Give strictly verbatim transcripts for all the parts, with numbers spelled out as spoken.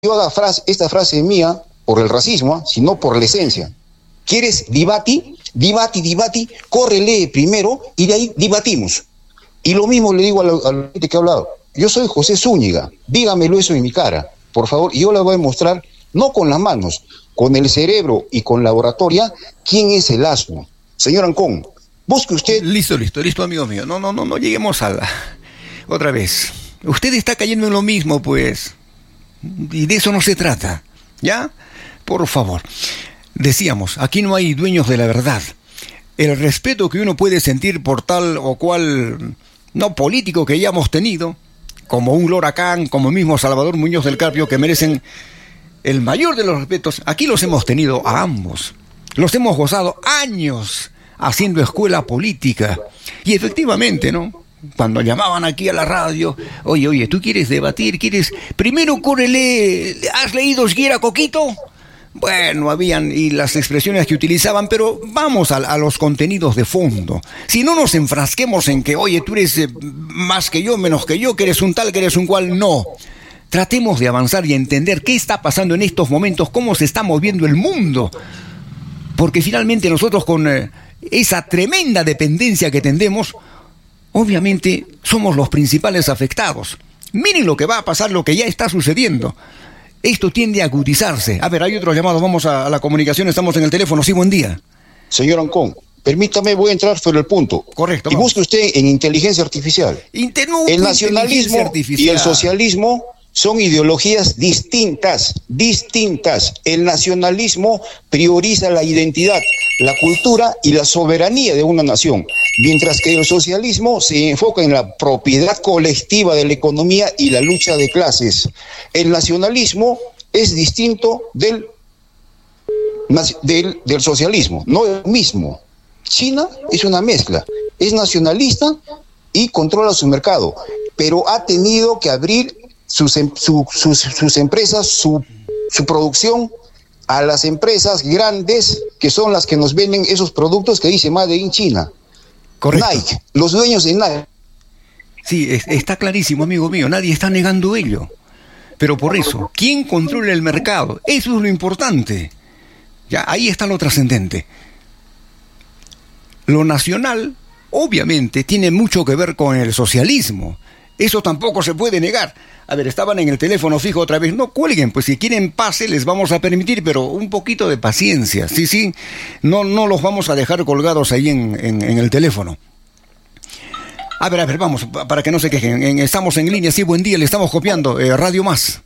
yo haga frase, esta frase mía por el racismo, ¿eh? Sino por la esencia. ¿Quieres debate? Debate, debate, córrele primero y de ahí debatimos. Y lo mismo le digo a la, a la gente que ha hablado. Yo soy José Zúñiga, dígamelo eso en mi cara, por favor, y yo le voy a mostrar, no con las manos, con el cerebro y con la oratoria, quién es el asno. Señor Ancón, busque usted... Listo, listo, listo, amigo mío. No, no, no, no lleguemos a la... Otra vez. Usted está cayendo en lo mismo, pues. Y de eso no se trata, ¿ya? Por favor. Decíamos, aquí no hay dueños de la verdad. El respeto que uno puede sentir por tal o cual, no político que hayamos tenido, como un Lora Khan, como mismo Salvador Muñoz del Carpio, que merecen el mayor de los respetos, aquí los hemos tenido a ambos. Los hemos gozado años haciendo escuela política. Y efectivamente, ¿no? Cuando llamaban aquí a la radio, oye, oye, ¿tú quieres debatir? ¿Quieres? Primero córrele, ¿has leído Esguera Coquito? Bueno, habían y las expresiones que utilizaban, pero vamos a, a los contenidos de fondo. Si no nos enfrasquemos en que, oye, tú eres eh, más que yo, menos que yo, que eres un tal, que eres un cual, no. Tratemos de avanzar y entender qué está pasando en estos momentos, cómo se está moviendo el mundo. Porque finalmente nosotros con eh, esa tremenda dependencia que tendemos, obviamente somos los principales afectados. Miren lo que va a pasar, lo que ya está sucediendo. Esto tiende a agudizarse. A ver, hay otro llamado, vamos a, a la comunicación, estamos en el teléfono. Sí, buen día. Señor Ancón, permítame, voy a entrar sobre el punto. Correcto. Y busque usted en inteligencia artificial. Inter- no, el nacionalismo artificial y el socialismo son ideologías distintas, distintas. El nacionalismo prioriza la identidad, la cultura y la soberanía de una nación, mientras que el socialismo se enfoca en la propiedad colectiva de la economía y la lucha de clases. El nacionalismo es distinto del, del, del socialismo, no es lo mismo. China es una mezcla, es nacionalista y controla su mercado, pero ha tenido que abrir sus, su, sus, sus empresas, su, su producción a las empresas grandes que son las que nos venden esos productos que dice Made in China. Correcto. Nike, los dueños de Nike. Sí, es, está clarísimo, amigo mío, nadie está negando ello. Pero por eso, ¿quién controla el mercado? Eso es lo importante. Ya, ahí está lo trascendente. Lo nacional, obviamente, tiene mucho que ver con el socialismo. Eso tampoco se puede negar. A ver, estaban en el teléfono fijo otra vez. No cuelguen, pues si quieren pase les vamos a permitir, pero un poquito de paciencia. Sí, sí, no, no los vamos a dejar colgados ahí en, en, en el teléfono. A ver, a ver, vamos, para que no se quejen. En, estamos en línea, sí, buen día, le estamos copiando. Eh, Radio Más.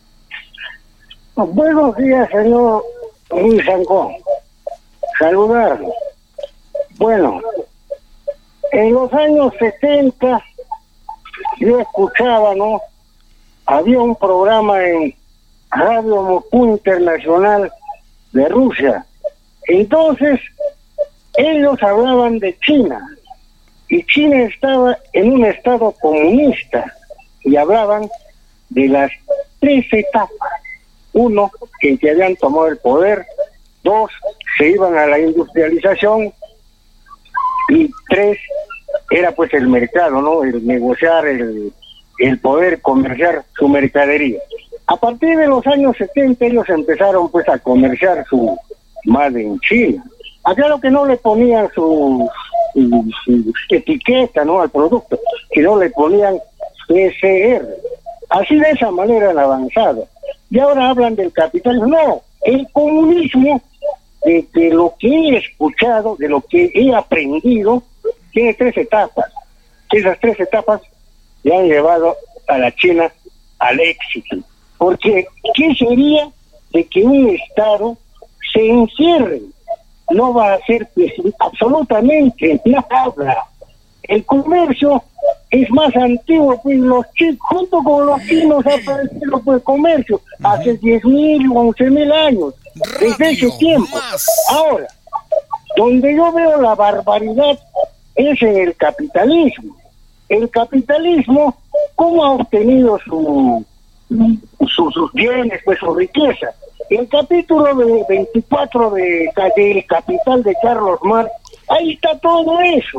Buenos días, señor Luis Ancón. Saludarlo. Bueno, en los años setenta yo escuchaba, ¿no? Había un programa en Radio Moscú Internacional de Rusia. Entonces, ellos hablaban de China. Y China estaba en un estado comunista. Y hablaban de las tres etapas. Uno, que ya habían tomado el poder. Dos, se iban a la industrialización. Y tres, era pues el mercado, ¿no? El negociar, el, el poder comerciar su mercadería. A partir de los años setenta ellos empezaron pues a comerciar su Made in China. Acá lo que no le ponían su, su, su etiqueta, ¿no? Al producto, sino le ponían P C R. Así de esa manera han avanzado. Y ahora hablan del capitalismo. No, el comunismo, de, de lo que he escuchado, de lo que he aprendido, tiene tres etapas. Esas tres etapas le han llevado a la China al éxito. Porque, ¿qué sería de que un Estado se encierre? No va a hacer pues, absolutamente nada. El comercio es más antiguo, pues los chinos, junto con los chinos ha aparecido pues, el comercio hace diez mil, once mil años, desde ese tiempo. Ahora, donde yo veo la barbaridad es en el capitalismo. El capitalismo, ¿cómo ha obtenido su, su, sus bienes, pues su riqueza? El capítulo de veinticuatro de, del Capital de Carlos Marx, ahí está todo eso.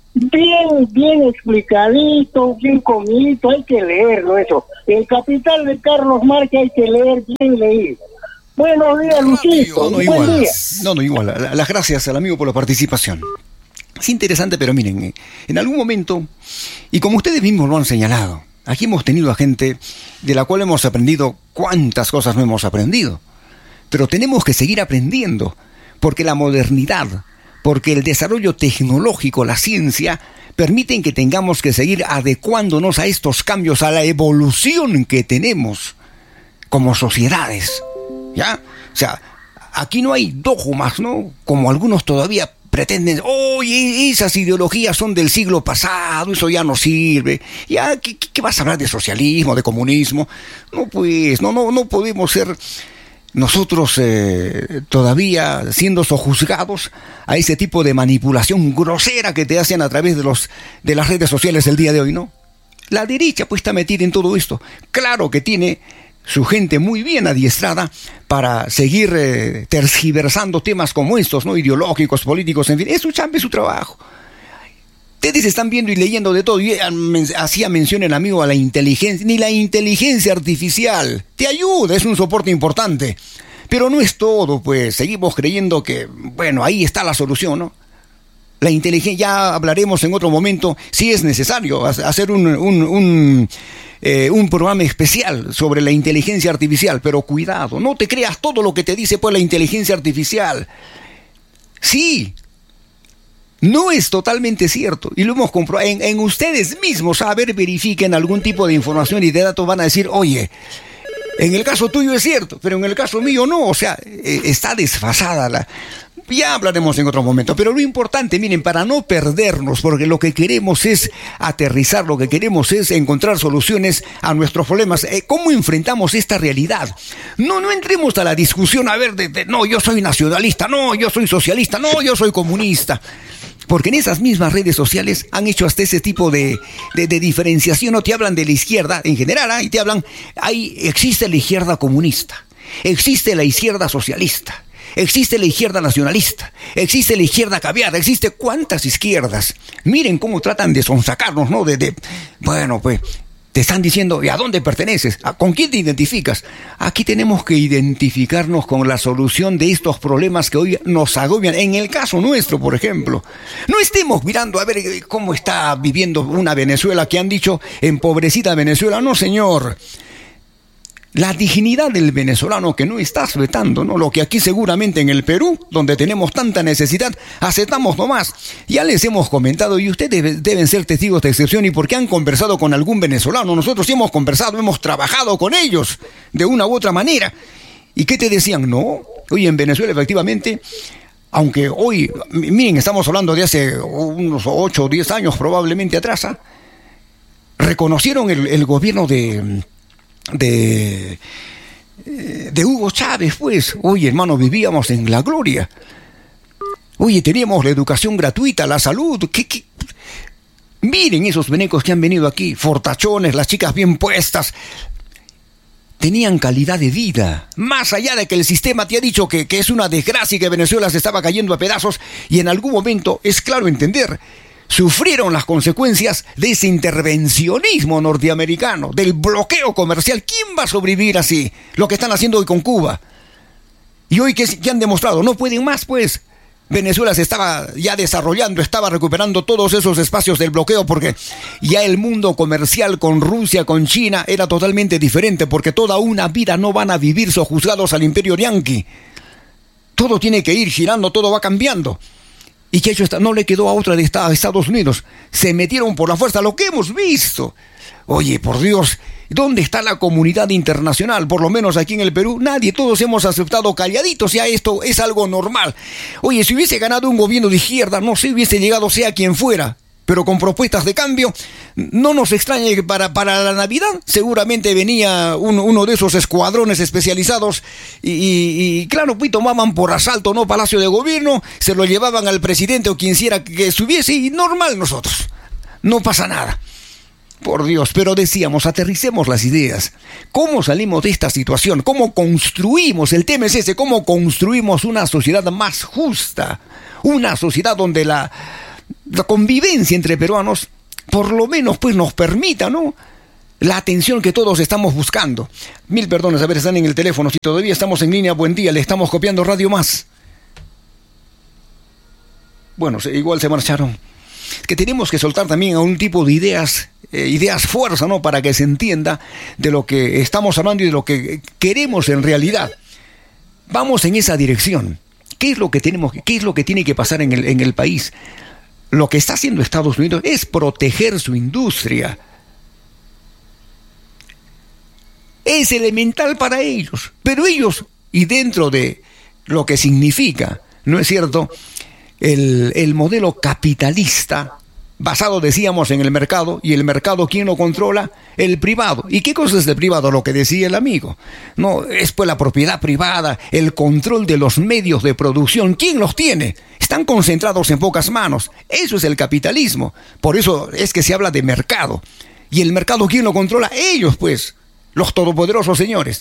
bien, bien explicadito, bien comidito, hay que leerlo eso. El Capital de Carlos Marx hay que leer bien leído. Buenos días, Luchito. No, no, igual. No, no, igual. Las gracias al amigo por la participación. Es interesante, pero miren, en algún momento, y como ustedes mismos lo han señalado, aquí hemos tenido a gente de la cual hemos aprendido cuántas cosas no hemos aprendido. Pero tenemos que seguir aprendiendo, porque la modernidad, porque el desarrollo tecnológico, la ciencia, permiten que tengamos que seguir adecuándonos a estos cambios, a la evolución que tenemos como sociedades. ¿Ya? O sea, aquí no hay dogmas, ¿no? Como algunos todavía pretenden, oye, esas ideologías son del siglo pasado, eso ya no sirve. Ya, ¿qué, qué vas a hablar de socialismo, de comunismo? No, pues, no, no, no podemos ser nosotros eh, todavía siendo sojuzgados a ese tipo de manipulación grosera que te hacen a través de los de las redes sociales el día de hoy, ¿no? La derecha pues está metida en todo esto. Claro que tiene su gente muy bien adiestrada para seguir eh, tergiversando temas como estos, ¿no? Ideológicos, políticos, en fin. Es su chamba, es su trabajo. Ustedes están viendo y leyendo de todo. Y hacía mención el amigo a la inteligencia. Ni la inteligencia artificial te ayuda, es un soporte importante. Pero no es todo, pues. Seguimos creyendo que, bueno, ahí está la solución, ¿no? La inteligencia, ya hablaremos en otro momento, si es necesario hacer un, un, un, eh, un programa especial sobre la inteligencia artificial. Pero cuidado, no te creas todo lo que te dice pues la inteligencia artificial. Sí, no es totalmente cierto, y lo hemos comprobado en, en ustedes mismos. A ver, verifiquen algún tipo de información y de datos, van a decir, oye, en el caso tuyo es cierto, pero en el caso mío no. O sea, eh, está desfasada la... Ya hablaremos en otro momento, pero lo importante, miren, para no perdernos, porque lo que queremos es aterrizar, lo que queremos es encontrar soluciones a nuestros problemas. Eh, ¿Cómo enfrentamos esta realidad? No, no entremos a la discusión, a ver, de, de, no, yo soy nacionalista, no, yo soy socialista, no, yo soy comunista. Porque en esas mismas redes sociales han hecho hasta ese tipo de, de, de diferenciación. No te hablan de la izquierda en general, ¿eh? Y te hablan, ahí existe la izquierda comunista, existe la izquierda socialista, existe la izquierda nacionalista, existe la izquierda caviar, existe cuántas izquierdas. Miren cómo tratan de sonsacarnos, ¿no? De, de, bueno, pues, te están diciendo, ¿y a dónde perteneces? ¿Con quién te identificas? Aquí tenemos que identificarnos con la solución de estos problemas que hoy nos agobian. En el caso nuestro, por ejemplo, no estemos mirando a ver cómo está viviendo una Venezuela, que han dicho empobrecida Venezuela. No, señor. La dignidad del venezolano que no está aceptando, ¿no? Lo que aquí seguramente en el Perú, donde tenemos tanta necesidad, aceptamos nomás. Ya les hemos comentado y ustedes deben ser testigos de excepción, y porque han conversado con algún venezolano. Nosotros sí hemos conversado, hemos trabajado con ellos de una u otra manera. ¿Y qué te decían? No, hoy en Venezuela efectivamente, aunque hoy, miren, estamos hablando de hace unos ocho o diez años probablemente atrás, ¿eh? Reconocieron el, el gobierno de... De, de Hugo Chávez, pues. Oye, hermano, vivíamos en la gloria. Oye, teníamos la educación gratuita, la salud. ¿Qué, qué? Miren esos venecos que han venido aquí, fortachones, las chicas bien puestas. Tenían calidad de vida. Más allá de que el sistema te ha dicho que, que es una desgracia y que Venezuela se estaba cayendo a pedazos, y en algún momento, es claro entender, sufrieron las consecuencias de ese intervencionismo norteamericano, del bloqueo comercial. ¿Quién va a sobrevivir así? Lo que están haciendo hoy con Cuba. Y hoy, ¿qué, qué han demostrado? No pueden más, pues. Venezuela se estaba ya desarrollando, estaba recuperando todos esos espacios del bloqueo, porque ya el mundo comercial con Rusia, con China, era totalmente diferente, porque toda una vida no van a vivir sojuzgados al imperio yanqui. Todo tiene que ir girando, todo va cambiando. ¿Y qué ha hecho esta? No le quedó a otra de Estados Unidos. Se metieron por la fuerza, lo que hemos visto. Oye, por Dios, ¿dónde está la comunidad internacional? Por lo menos aquí en el Perú, nadie, todos hemos aceptado calladitos, ya esto es algo normal. Oye, si hubiese ganado un gobierno de izquierda, no sé, hubiese llegado sea quien fuera, pero con propuestas de cambio, no nos extrañe que para, para la Navidad seguramente venía un, uno de esos escuadrones especializados y, y, y claro, pues tomaban por asalto, ¿no? Palacio de Gobierno, se lo llevaban al presidente o quien quiera que estuviese, y normal nosotros, no pasa nada. Por Dios, pero decíamos, aterricemos las ideas. ¿Cómo salimos de esta situación? ¿Cómo construimos? El tema es ese, ¿cómo construimos una sociedad más justa? Una sociedad donde la... la convivencia entre peruanos, por lo menos pues nos permita, ¿no?, la atención que todos estamos buscando. Mil perdones, a ver, están en el teléfono. Si todavía estamos en línea, buen día, le estamos copiando Radio Más. Bueno, igual se marcharon. Que tenemos que soltar también a un tipo de ideas, eh, ideas fuerza, ¿no?, para que se entienda de lo que estamos hablando y de lo que queremos en realidad. Vamos en esa dirección. ¿Qué es lo que tenemos, qué es lo que tiene que pasar en el, en el país? Lo que está haciendo Estados Unidos es proteger su industria. Es elemental para ellos, pero ellos, y dentro de lo que significa, ¿no es cierto?, el, el modelo capitalista, basado, decíamos, en el mercado, y el mercado, ¿quién lo controla? El privado. ¿Y qué cosa es el privado? Lo que decía el amigo. No, es pues la propiedad privada, el control de los medios de producción. ¿Quién los tiene? Están concentrados en pocas manos. Eso es el capitalismo. Por eso es que se habla de mercado. ¿Y el mercado quién lo controla? Ellos, pues. Los todopoderosos señores.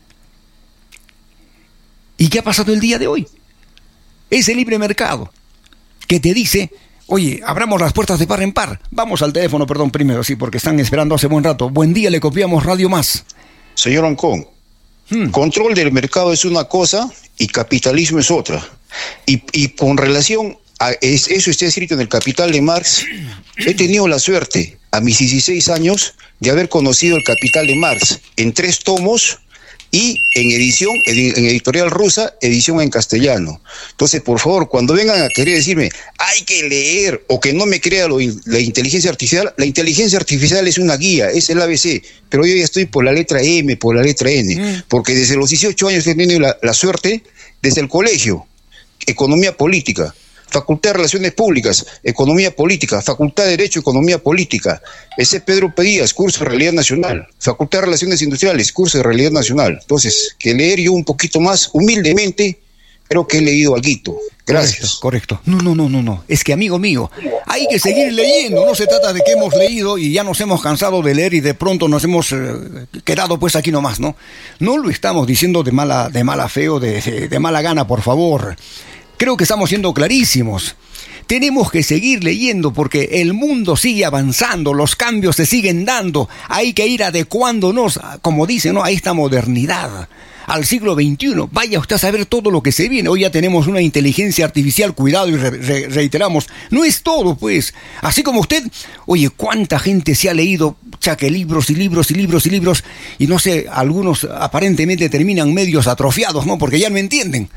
¿Y qué ha pasado el día de hoy? Ese libre mercado que te dice, oye, abramos las puertas de par en par. Vamos al teléfono, perdón, primero, sí, porque están esperando hace buen rato. Buen día, le copiamos Radio Más. Señor Ancón, hmm. control del mercado es una cosa y capitalismo es otra. Y, y con relación a es, eso está escrito en el Capital de Marx, he tenido la suerte a mis dieciséis años de haber conocido el Capital de Marx en tres tomos y en edición, en editorial rusa, edición en castellano. Entonces, por favor, cuando vengan a querer decirme, hay que leer, o que no me crea lo, la inteligencia artificial, la inteligencia artificial es una guía, es el A B C, pero yo ya estoy por la letra M, por la letra N, mm. porque desde los dieciocho años he tenido la, la suerte, desde el colegio, economía política, Facultad de Relaciones Públicas, Economía Política, Facultad de Derecho, Economía Política, ese Pedro Pedías, curso de Realidad Nacional, Facultad de Relaciones Industriales, curso de Realidad Nacional. Entonces, que leer yo un poquito más, humildemente, creo que he leído alguito. Gracias. Correcto, correcto. No, no, no, no, no. Es que, amigo mío, hay que seguir leyendo. No se trata de que hemos leído y ya nos hemos cansado de leer y de pronto nos hemos eh, quedado pues aquí nomás, ¿no? No lo estamos diciendo de mala, de mala fe o de, de, de mala gana, por favor. Creo que estamos siendo clarísimos. Tenemos que seguir leyendo porque el mundo sigue avanzando, los cambios se siguen dando. Hay que ir adecuándonos, como dicen, ¿no?, a esta modernidad, al siglo veintiuno. Vaya usted a saber todo lo que se viene. Hoy ya tenemos una inteligencia artificial, cuidado, y re re reiteramos, no es todo, pues. Así como usted, oye, cuánta gente se ha leído, chaque, libros y libros y libros y libros, y no sé, algunos aparentemente terminan medios atrofiados, ¿no?, porque ya no entienden.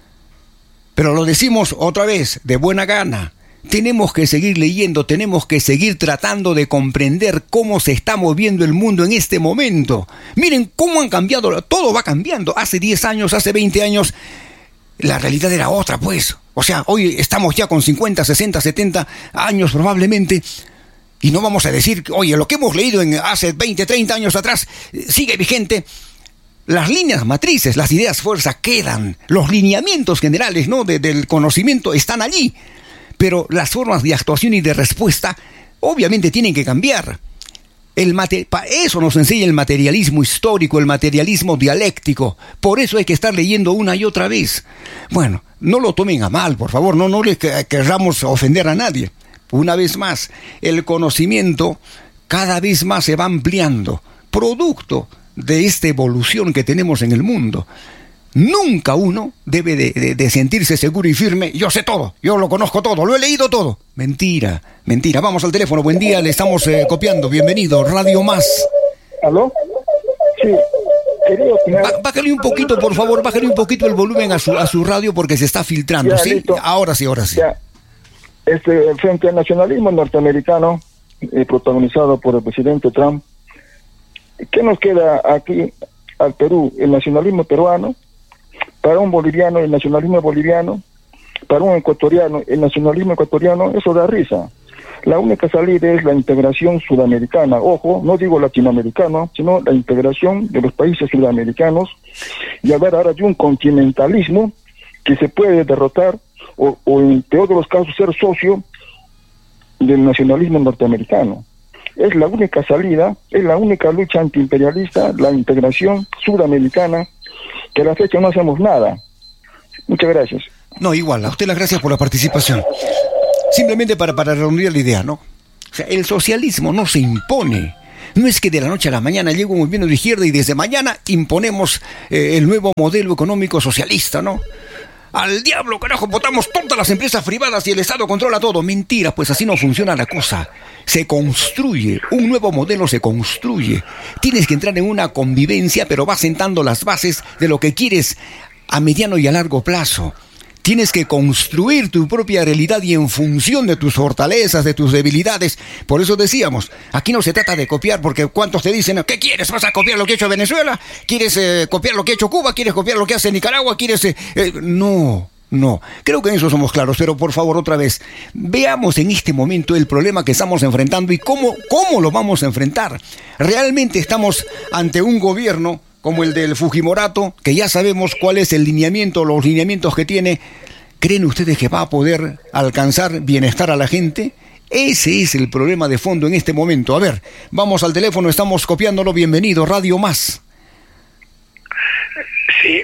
Pero lo decimos otra vez, de buena gana. Tenemos que seguir leyendo, tenemos que seguir tratando de comprender cómo se está moviendo el mundo en este momento. Miren cómo han cambiado, todo va cambiando. Hace diez años, hace veinte años, la realidad era otra, pues. O sea, hoy estamos ya con cincuenta, sesenta, setenta años probablemente. Y no vamos a decir, oye, lo que hemos leído en hace veinte, treinta años atrás sigue vigente. Las líneas matrices, las ideas fuerza quedan, los lineamientos generales, ¿no?, de, del conocimiento están allí, pero las formas de actuación y de respuesta obviamente tienen que cambiar. El mate, pa, eso nos enseña el materialismo histórico, el materialismo dialéctico, por eso hay que estar leyendo una y otra vez. Bueno, no lo tomen a mal, por favor, no, no le querramos ofender a nadie. Una vez más, el conocimiento cada vez más se va ampliando, producto de esta evolución que tenemos en el mundo. Nunca uno debe de, de, de sentirse seguro y firme, yo sé todo, yo lo conozco todo, lo he leído todo. Mentira, mentira. Vamos al teléfono, buen día, le estamos eh, copiando, bienvenido, Radio Más. ¿Aló? Sí, quería opinar. Bá, bájale un poquito, por favor, bájale un poquito el volumen a su, a su radio porque se está filtrando, ya, ¿sí? Listo. Ahora sí, ahora sí. Ya. Este, frente al nacionalismo norteamericano, eh, protagonizado por el presidente Trump, ¿qué nos queda aquí al Perú? El nacionalismo peruano, para un boliviano el nacionalismo boliviano, para un ecuatoriano el nacionalismo ecuatoriano, eso da risa. La única salida es la integración sudamericana, ojo, no digo latinoamericano, sino la integración de los países sudamericanos y hablar ahora de un continentalismo que se puede derrotar o, o en peor de los casos ser socio del nacionalismo norteamericano. Es la única salida, es la única lucha antiimperialista, la integración sudamericana, que a la fecha no hacemos nada. Muchas gracias. No, igual, a usted las gracias por la participación. simplemente para, para redondear la idea, ¿no? O sea, el socialismo no se impone. No es que de la noche a la mañana llegue un movimiento de izquierda y desde mañana imponemos eh, el nuevo modelo económico socialista, ¿no? Al diablo, carajo, botamos todas las empresas privadas y el Estado controla todo. Mentira, pues así no funciona la cosa. Se construye, un nuevo modelo se construye. Tienes que entrar en una convivencia, pero vas sentando las bases de lo que quieres a mediano y a largo plazo. Tienes que construir tu propia realidad y en función de tus fortalezas, de tus debilidades. Por eso decíamos, aquí no se trata de copiar, porque ¿cuántos te dicen, ¿qué quieres? ¿Vas a copiar lo que ha hecho Venezuela? ¿Quieres eh, copiar lo que ha hecho Cuba? ¿Quieres copiar lo que hace Nicaragua? ¿Quieres...? Eh, eh, no, no. Creo que en eso somos claros, pero por favor, otra vez, veamos en este momento el problema que estamos enfrentando y cómo, cómo lo vamos a enfrentar. Realmente estamos ante un gobierno como el del Fujimorato, que ya sabemos cuál es el lineamiento, los lineamientos que tiene. ¿Creen ustedes que va a poder alcanzar bienestar a la gente? Ese es el problema de fondo en este momento. A ver, vamos al teléfono, estamos copiándolo. Bienvenido, Radio Más. Sí,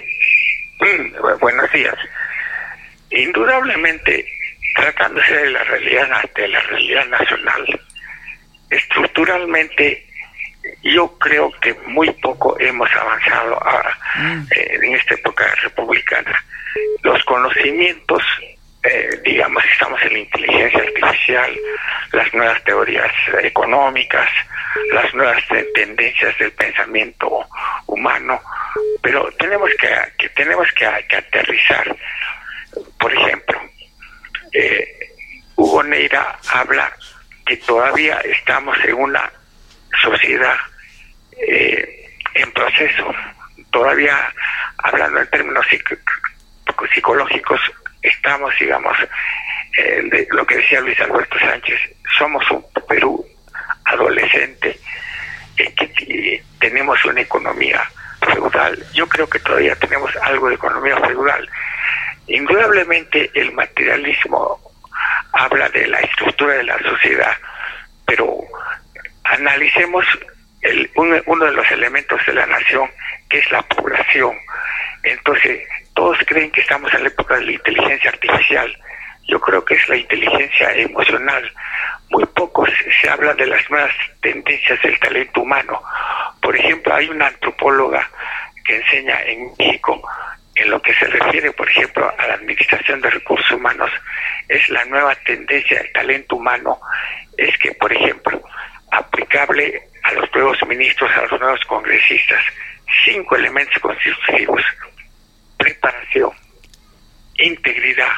buenos días. Indudablemente, tratándose de la realidad, de la realidad nacional, estructuralmente, yo creo que muy poco hemos avanzado a, mm. eh, en esta época republicana. Los conocimientos, eh, digamos, estamos en la inteligencia artificial, las nuevas teorías económicas, las nuevas tendencias del pensamiento humano, pero tenemos que, que tenemos que, que aterrizar. Por ejemplo, eh, Hugo Neira habla que todavía estamos en una sociedad eh, en proceso, todavía hablando en términos psic- psicológicos, estamos, digamos, eh, de lo que decía Luis Alberto Sánchez, somos un Perú adolescente, eh, que t- tenemos una economía feudal. Yo creo que todavía tenemos algo de economía feudal. Indudablemente el materialismo habla de la estructura de la sociedad, pero analicemos el, un, uno de los elementos de la nación, que es la población. Entonces, todos creen que estamos en la época de la inteligencia artificial. Yo creo que es la inteligencia emocional. Muy poco se, se habla de las nuevas tendencias del talento humano. Por ejemplo, hay una antropóloga que enseña en México, en lo que se refiere, por ejemplo, a la administración de recursos humanos, es la nueva tendencia del talento humano, es que, por ejemplo, aplicable a los nuevos ministros, a los nuevos congresistas, cinco elementos constitutivos: preparación, integridad,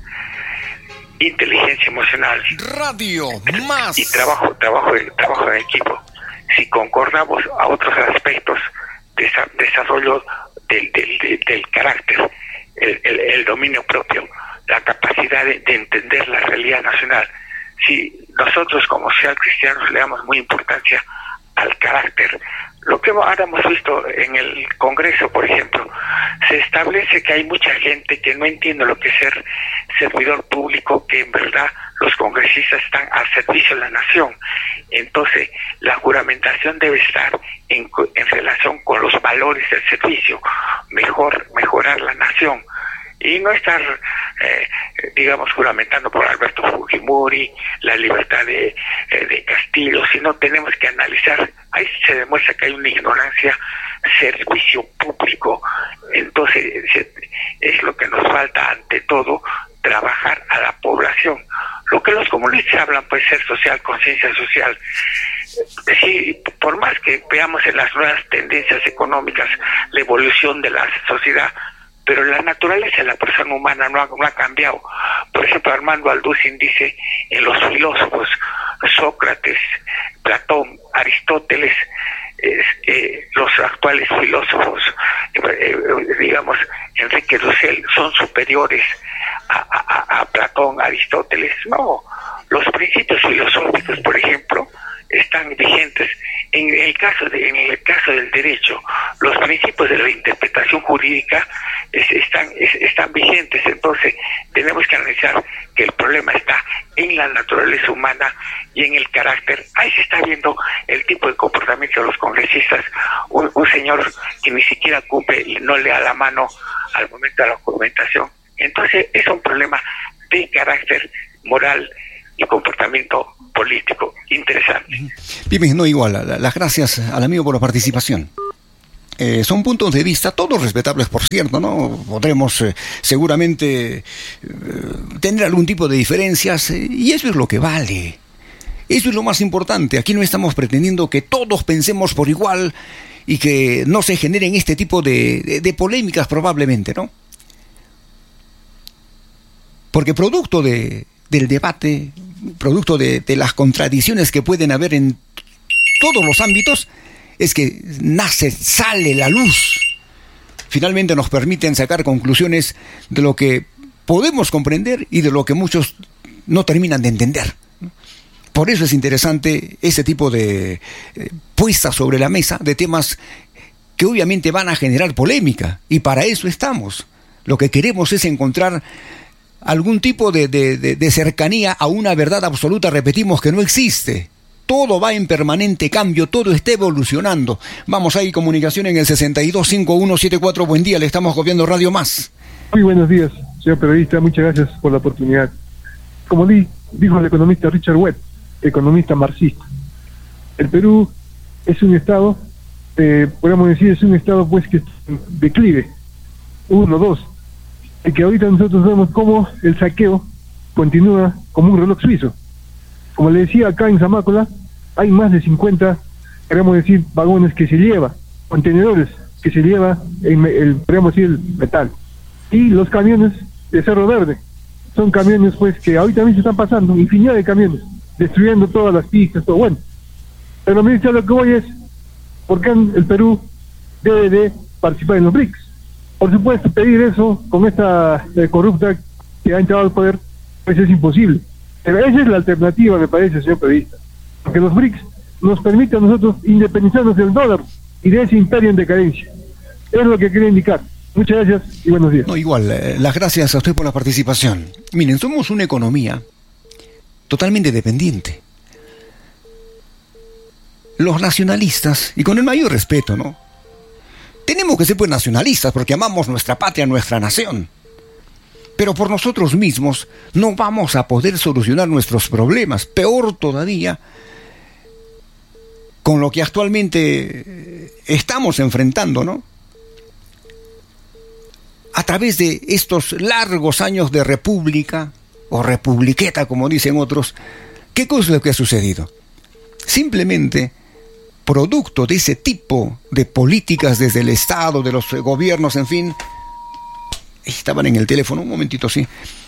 inteligencia emocional, Radio Más y trabajo, trabajo, trabajo en equipo. Si concordamos a otros aspectos, desa- desarrollo del, del, del, del carácter, el, el, el dominio propio, la capacidad de, de entender la realidad nacional. Si nosotros como social cristianos le damos muy importancia al carácter, lo que ahora hemos visto en el Congreso, por ejemplo, se establece que hay mucha gente que no entiende lo que es ser servidor público, que en verdad los congresistas están al servicio de la nación. Entonces, la juramentación debe estar en, en relación con los valores del servicio, mejor mejorar la nación. Y no estar, eh, digamos, juramentando por Alberto Fujimori, la libertad de, eh, de Castillo, sino tenemos que analizar. Ahí se demuestra que hay una ignorancia, servicio público. Entonces, es lo que nos falta ante todo, trabajar a la población. Lo que los comunistas hablan puede ser social, conciencia social. Sí, por más que veamos en las nuevas tendencias económicas la evolución de la sociedad, pero la naturaleza de la persona humana no ha, no ha cambiado. Por ejemplo, Armando Alducin dice en los filósofos, Sócrates, Platón, Aristóteles, eh, eh, los actuales filósofos, eh, eh, digamos, Enrique Dussel, son superiores a, a, a Platón, Aristóteles. No, los principios filosóficos, por ejemplo, están vigentes. En el caso de, en el caso del derecho, los principios de la interpretación jurídica es, están es, están vigentes. Entonces tenemos que analizar que el problema está en la naturaleza humana y en el carácter. Ahí se está viendo el tipo de comportamiento de los congresistas. Un, un señor que ni siquiera cumple y no le da la mano al momento de la argumentación. Entonces es un problema de carácter, moral y comportamiento político. Interesante. Bien, no igual, las gracias al amigo por la participación. Eh, son puntos de vista, todos respetables, por cierto, ¿no? Podremos eh, seguramente eh, tener algún tipo de diferencias, eh, y eso es lo que vale. Eso es lo más importante. Aquí no estamos pretendiendo que todos pensemos por igual y que no se generen este tipo de, de, de polémicas probablemente, ¿no? Porque producto de, del debate, producto de, de las contradicciones que pueden haber en todos los ámbitos, es que nace, sale la luz. Finalmente nos permiten sacar conclusiones de lo que podemos comprender y de lo que muchos no terminan de entender. Por eso es interesante ese tipo de eh, puestas sobre la mesa de temas que obviamente van a generar polémica, y para eso estamos. Lo que queremos es encontrar algún tipo de, de, de, de cercanía a una verdad absoluta, repetimos, que no existe. Todo va en permanente cambio, todo está evolucionando. Vamos, hay comunicación en el sesenta y dos cincuenta y uno setenta y cuatro. Buen día, le estamos copiando Radio Más. Muy buenos días, señor periodista, muchas gracias por la oportunidad. Como di, dijo el economista Richard Webb, economista marxista, el Perú es un estado, eh, podemos decir, es un estado pues que declive, uno, dos, y que ahorita nosotros vemos cómo el saqueo continúa como un reloj suizo. Como le decía, acá en Zamácola hay más de cincuenta, queremos decir, vagones que se lleva, contenedores que se lleva el, el, podemos decir, el metal. Y los camiones de Cerro Verde son camiones pues que ahorita mismo están pasando, infinidad de camiones, destruyendo todas las pistas, todo bueno. Pero me dice, lo que voy es, ¿por qué el Perú debe de participar en los B R I C S? Por supuesto, pedir eso con esta eh, corrupta que ha entrado al poder, pues es imposible. Pero esa es la alternativa, me parece, señor periodista. Porque los B R I C S nos permiten a nosotros independizarnos del dólar y de ese imperio en decadencia. Es lo que quería indicar. Muchas gracias y buenos días. No, igual, eh, las gracias a usted por la participación. Miren, somos una economía totalmente dependiente. Los nacionalistas, y con el mayor respeto, ¿no? Tenemos que ser pues nacionalistas porque amamos nuestra patria, nuestra nación. Pero por nosotros mismos no vamos a poder solucionar nuestros problemas. Peor todavía, con lo que actualmente estamos enfrentando, ¿no? A través de estos largos años de república, o republiqueta, como dicen otros, ¿qué cosa es lo que ha sucedido? Simplemente, producto de ese tipo de políticas desde el Estado, de los gobiernos, en fin. Estaban en el teléfono, un momentito, sí.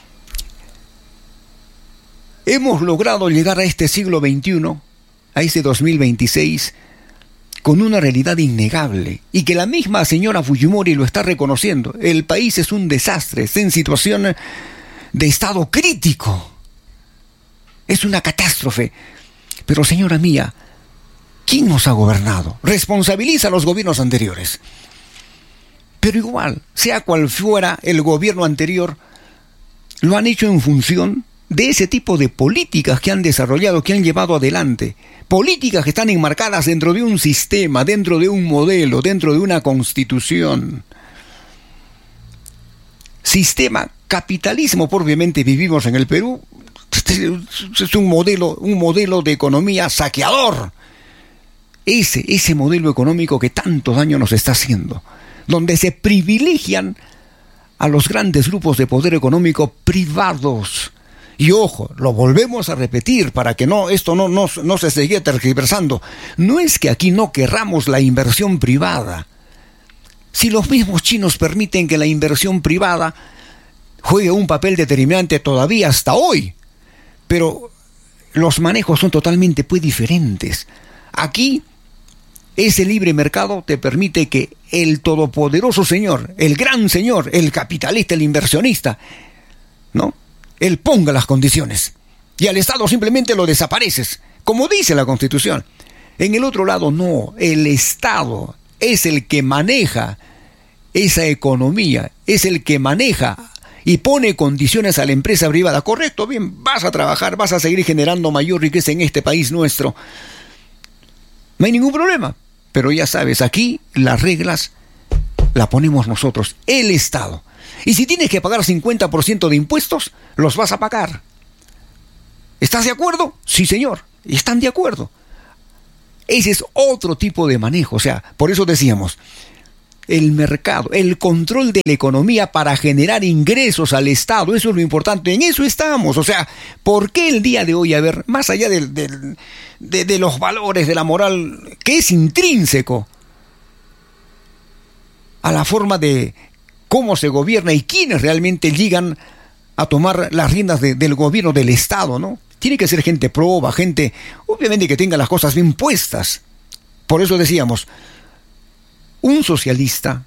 Hemos logrado llegar a este siglo veintiuno, a este dos mil veintiséis, con una realidad innegable, y que la misma señora Fujimori lo está reconociendo. El país es un desastre, está en situación de estado crítico. Es una catástrofe. Pero, señora mía, ¿quién nos ha gobernado? Responsabiliza a los gobiernos anteriores. Pero igual, sea cual fuera el gobierno anterior, lo han hecho en función de ese tipo de políticas que han desarrollado, que han llevado adelante. Políticas que están enmarcadas dentro de un sistema, dentro de un modelo, dentro de una constitución. Sistema capitalismo, propiamente vivimos en el Perú. Es un modelo, un modelo de economía saqueador. Ese, ese modelo económico que tanto daño nos está haciendo, donde se privilegian a los grandes grupos de poder económico privados. Y ojo, lo volvemos a repetir para que no esto no, no, no se siga tergiversando. No es que aquí no querramos la inversión privada. Si los mismos chinos permiten que la inversión privada juegue un papel determinante todavía hasta hoy, pero los manejos son totalmente pues diferentes. Aquí ese libre mercado te permite que el todopoderoso señor, el gran señor, el capitalista, el inversionista, ¿no?, él ponga las condiciones, y al Estado simplemente lo desapareces, como dice la Constitución. En el otro lado no, el Estado es el que maneja esa economía, es el que maneja y pone condiciones a la empresa privada. Correcto, bien, vas a trabajar, vas a seguir generando mayor riqueza en este país nuestro. No hay ningún problema, pero ya sabes, aquí las reglas las ponemos nosotros, el Estado. Y si tienes que pagar cincuenta por ciento de impuestos, los vas a pagar. ¿Estás de acuerdo? Sí, señor. Están de acuerdo. Ese es otro tipo de manejo. O sea, por eso decíamos, el mercado, el control de la economía para generar ingresos al Estado, eso es lo importante, en eso estamos. O sea, ¿por qué el día de hoy, a ver, más allá del, del, de, de los valores, de la moral, que es intrínseco a la forma de cómo se gobierna y quiénes realmente llegan a tomar las riendas de, del gobierno del Estado, ¿no? Tiene que ser gente proba, gente, obviamente, que tenga las cosas bien puestas. Por eso decíamos, un socialista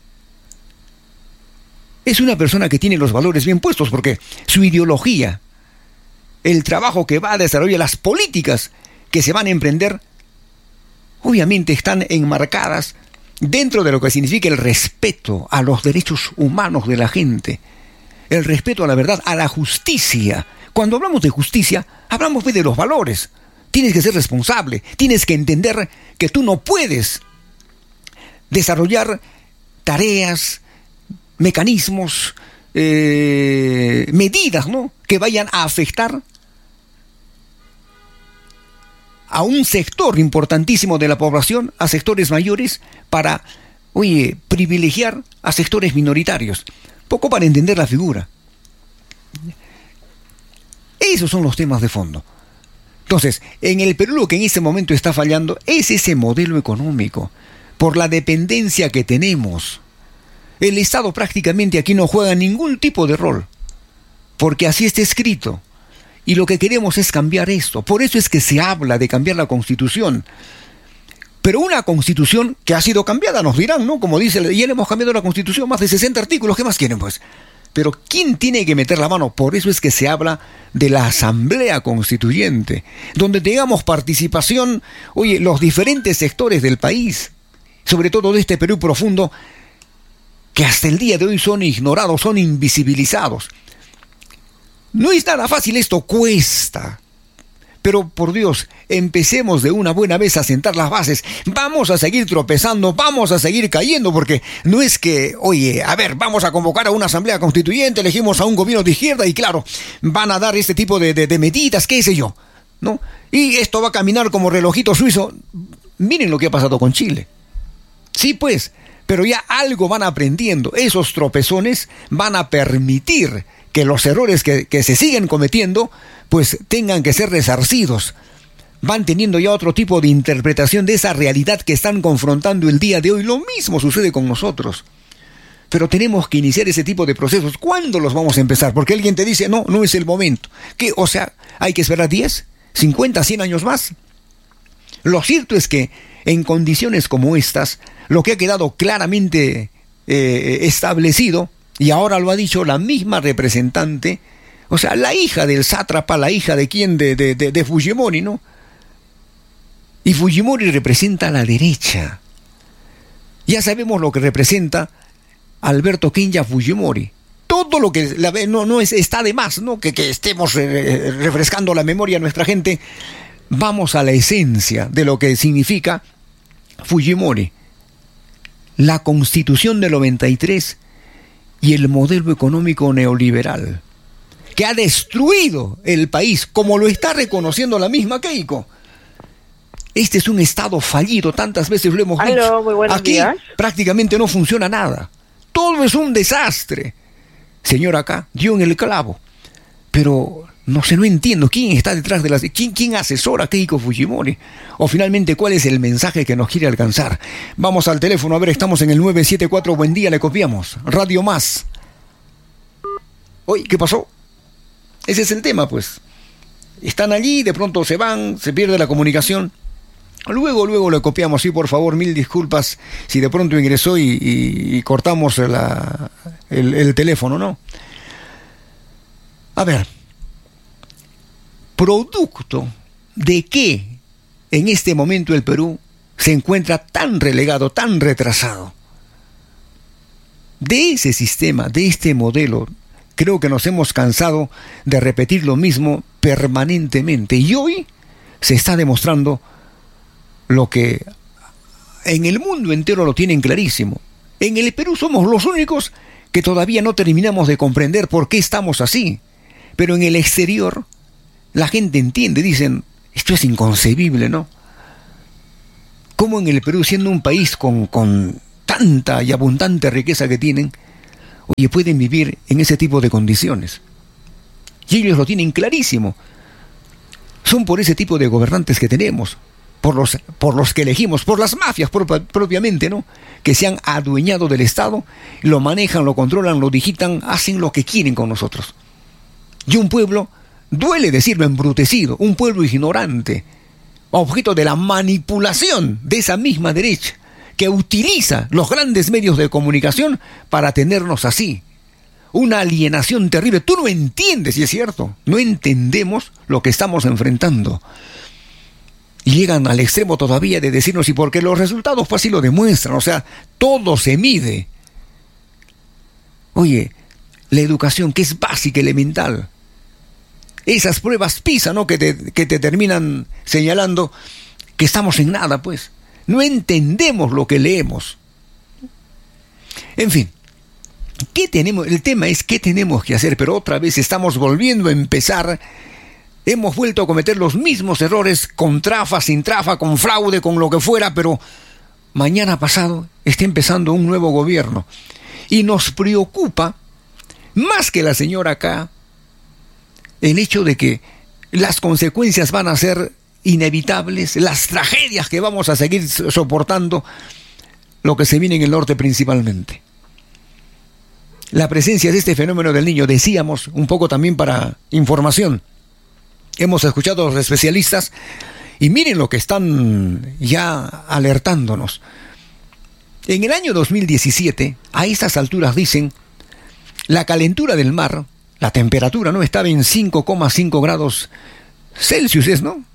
es una persona que tiene los valores bien puestos, porque su ideología, el trabajo que va a desarrollar, las políticas que se van a emprender, obviamente están enmarcadas dentro de lo que significa el respeto a los derechos humanos de la gente, el respeto a la verdad, a la justicia. Cuando hablamos de justicia, hablamos de los valores. Tienes que ser responsable, tienes que entender que tú no puedes desarrollar tareas, mecanismos, eh, medidas, ¿no?, que vayan a afectar a un sector importantísimo de la población, a sectores mayores, para, oye, privilegiar a sectores minoritarios. Poco para entender la figura. Esos son los temas de fondo. Entonces, en el Perú lo que en este momento está fallando es ese modelo económico, por la dependencia que tenemos. El Estado prácticamente aquí no juega ningún tipo de rol, porque así está escrito. Y lo que queremos es cambiar esto. Por eso es que se habla de cambiar la Constitución. Pero una Constitución que ha sido cambiada, nos dirán, ¿no? Como dice, ya le hemos cambiado la Constitución, más de sesenta artículos, ¿qué más quieren, pues? Pero ¿quién tiene que meter la mano? Por eso es que se habla de la Asamblea Constituyente, donde tengamos participación, oye, los diferentes sectores del país, sobre todo de este Perú profundo, que hasta el día de hoy son ignorados, son invisibilizados. No es nada fácil, esto cuesta. Pero por Dios, empecemos de una buena vez a sentar las bases. Vamos a seguir tropezando, vamos a seguir cayendo, porque no es que, oye, a ver, vamos a convocar a una asamblea constituyente, elegimos a un gobierno de izquierda y claro, van a dar este tipo de, de, de medidas, qué sé yo, ¿no? Y esto va a caminar como relojito suizo. Miren lo que ha pasado con Chile. Sí, pues, pero ya algo van aprendiendo. Esos tropezones van a permitir que los errores que, que se siguen cometiendo, pues tengan que ser resarcidos. Van teniendo ya otro tipo de interpretación de esa realidad que están confrontando el día de hoy. Lo mismo sucede con nosotros. Pero tenemos que iniciar ese tipo de procesos. ¿Cuándo los vamos a empezar? Porque alguien te dice, no, no es el momento. ¿Qué? O sea, ¿hay que esperar diez, cincuenta, cien años más? Lo cierto es que en condiciones como estas, lo que ha quedado claramente eh, establecido, y ahora lo ha dicho la misma representante, o sea, la hija del sátrapa, la hija de quién, de, de, de, de Fujimori, ¿no? Y Fujimori representa a la derecha. Ya sabemos lo que representa Alberto Kenya Fujimori. Todo lo que la, no, no es, está de más, ¿no? Que, que estemos eh, refrescando la memoria a nuestra gente. Vamos a la esencia de lo que significa Fujimori. La Constitución del noventa y tres y el modelo económico neoliberal, que ha destruido el país, como lo está reconociendo la misma Keiko. Este es un Estado fallido, tantas veces lo hemos Aló, dicho. muy buenos Aquí días. prácticamente no funciona nada. Todo es un desastre. Señor, acá dio en el clavo. Pero no sé, no entiendo quién está detrás de las... ¿Quién, quién asesora a Keiko Fujimori? O finalmente, ¿cuál es el mensaje que nos quiere alcanzar? Vamos al teléfono, a ver, estamos en el nueve siete cuatro, buen día, le copiamos. Radio Más. Oye, ¿qué pasó? Ese es el tema, pues. Están allí, de pronto se van, se pierde la comunicación. Luego, luego le copiamos, sí, por favor, mil disculpas si de pronto ingresó y, y, y cortamos la, el, el teléfono, ¿no? A ver, ¿producto de qué en este momento el Perú se encuentra tan relegado, tan retrasado? De ese sistema, de este modelo, creo que nos hemos cansado de repetir lo mismo permanentemente. Y hoy se está demostrando lo que en el mundo entero lo tienen clarísimo. En el Perú somos los únicos que todavía no terminamos de comprender por qué estamos así. Pero en el exterior la gente entiende, dicen, esto es inconcebible, ¿no? ¿Cómo en el Perú, siendo un país con, con tanta y abundante riqueza que tienen, oye, pueden vivir en ese tipo de condiciones? Y ellos lo tienen clarísimo. Son por ese tipo de gobernantes que tenemos, por los, por los que elegimos, por las mafias por, propiamente, ¿no? Que se han adueñado del Estado, lo manejan, lo controlan, lo digitan, hacen lo que quieren con nosotros. Y un pueblo, duele decirlo, embrutecido, un pueblo ignorante, objeto de la manipulación de esa misma derecha, que utiliza los grandes medios de comunicación para tenernos así. Una alienación terrible. Tú no entiendes, y es cierto, no entendemos lo que estamos enfrentando. Y llegan al extremo todavía de decirnos, y porque los resultados pues así lo demuestran, o sea, todo se mide. Oye, la educación, que es básica, elemental, esas pruebas PISA, ¿no? Que te, que te terminan señalando que estamos en nada, pues. No entendemos lo que leemos. En fin, ¿qué tenemos? El tema es qué tenemos que hacer, pero otra vez estamos volviendo a empezar. Hemos vuelto a cometer los mismos errores, con trafa, sin trafa, con fraude, con lo que fuera, pero mañana pasado está empezando un nuevo gobierno. Y nos preocupa, más que la señora acá, el hecho de que las consecuencias van a ser inevitables, las tragedias que vamos a seguir soportando, lo que se viene en el norte principalmente. La presencia de este fenómeno del Niño, decíamos, un poco también para información. Hemos escuchado a los especialistas y miren lo que están ya alertándonos. En el año dos mil diecisiete, a estas alturas dicen, la calentura del mar, la temperatura, ¿no? Estaba en cinco coma cinco grados Celsius, ¿no?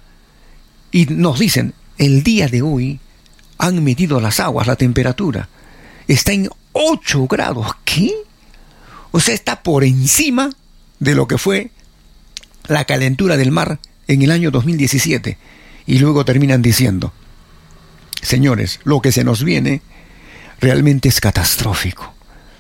Y nos dicen, el día de hoy han medido las aguas, la temperatura, está en ocho grados. ¿Qué? O sea, está por encima de lo que fue la calentura del mar en el año dos mil diecisiete. Y luego terminan diciendo, señores, lo que se nos viene realmente es catastrófico.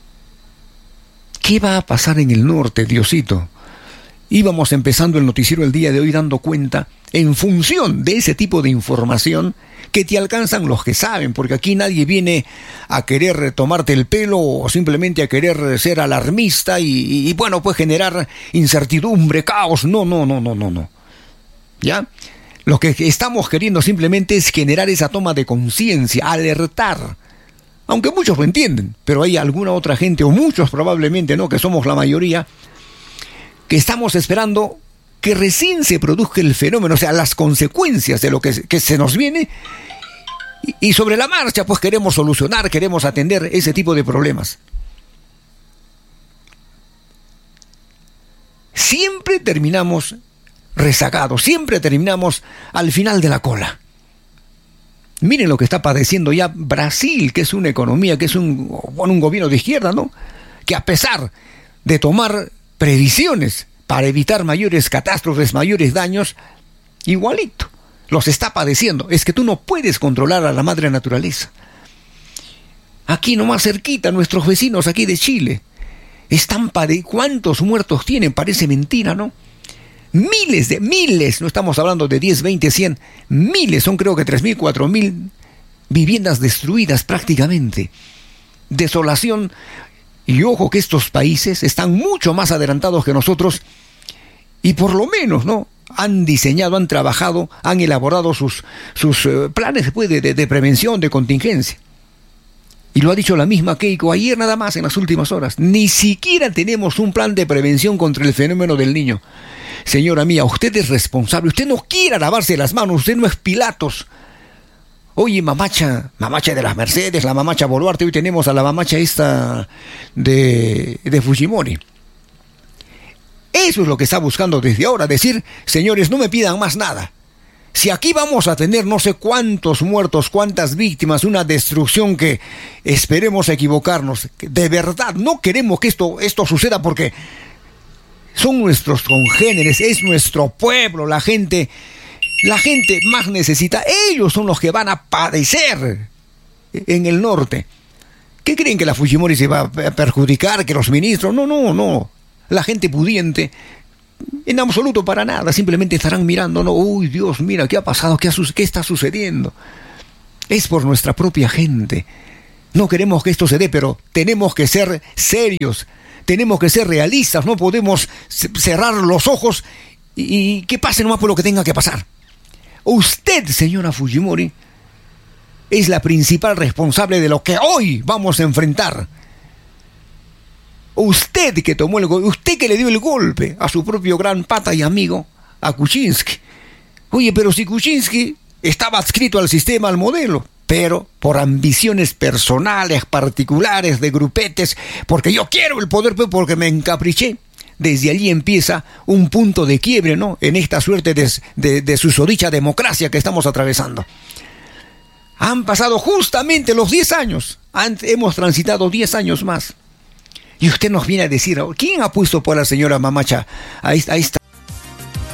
¿Qué va a pasar en el norte, Diosito? Íbamos empezando el noticiero el día de hoy dando cuenta, en función de ese tipo de información, que te alcanzan los que saben, porque aquí nadie viene a querer tomarte el pelo o simplemente a querer ser alarmista y, y, y bueno, pues generar incertidumbre, caos. No, no, no, no, no, no. ¿Ya? Lo que estamos queriendo simplemente es generar esa toma de conciencia, alertar. Aunque muchos lo entienden, pero hay alguna otra gente, o muchos probablemente, ¿no?, que somos la mayoría, que estamos esperando que recién se produzca el fenómeno, o sea, las consecuencias de lo que, que se nos viene, y, y sobre la marcha, pues queremos solucionar, queremos atender ese tipo de problemas. Siempre terminamos rezagados, siempre terminamos al final de la cola. Miren lo que está padeciendo ya Brasil, que es una economía, que es un, bueno, un gobierno de izquierda, ¿no? Que a pesar de tomar previsiones para evitar mayores catástrofes, mayores daños, igualito los está padeciendo. Es que tú no puedes controlar a la madre naturaleza. Aquí nomás cerquita, nuestros vecinos aquí de Chile, están pade- ¿cuántos muertos tienen? Parece mentira, ¿no? Miles de, miles, no estamos hablando de diez, veinte, cien, miles, son creo que tres mil, cuatro mil viviendas destruidas prácticamente. Desolación. Y ojo que estos países están mucho más adelantados que nosotros y por lo menos, ¿no?, han diseñado, han trabajado, han elaborado sus, sus uh, planes pues, de, de, de prevención, de contingencia. Y lo ha dicho la misma Keiko ayer nada más en las últimas horas. Ni siquiera tenemos un plan de prevención contra el fenómeno del Niño. Señora mía, usted es responsable, usted no quiera lavarse las manos, usted no es Pilatos. Oye, mamacha, mamacha de las Mercedes, la mamacha Boluarte, hoy tenemos a la mamacha esta de, de Fujimori. Eso es lo que está buscando desde ahora, decir, señores, no me pidan más nada. Si aquí vamos a tener no sé cuántos muertos, cuántas víctimas, una destrucción que esperemos equivocarnos, de verdad no queremos que esto, esto suceda porque son nuestros congéneres, es nuestro pueblo, la gente, la gente más necesita, ellos son los que van a padecer en el norte. ¿Qué creen, que la Fujimori se va a perjudicar, que los ministros? No, no, no. La gente pudiente En absoluto, para nada. Simplemente estarán mirando, no, uy, Dios, mira, ¿qué ha pasado? ¿Qué, ha su- qué está sucediendo? Es por nuestra propia gente. No queremos que esto se dé, pero tenemos que ser serios. Tenemos que ser realistas. No podemos c- cerrar los ojos y, y que pase nomás por lo que tenga que pasar. Usted, señora Fujimori, es la principal responsable de lo que hoy vamos a enfrentar. Usted que tomó el golpe, usted que le dio el golpe a su propio gran pata y amigo, a Kuczynski. Oye, pero si Kuczynski estaba adscrito al sistema, al modelo, pero por ambiciones personales, particulares, de grupetes, porque yo quiero el poder, pues, porque me encapriché. Desde allí empieza un punto de quiebre, ¿no? En esta suerte de, de, de susodicha democracia que estamos atravesando. Han pasado justamente los diez años. Han, hemos transitado diez años más. Y usted nos viene a decir, ¿quién ha puesto por la señora Mamacha a esta, a esta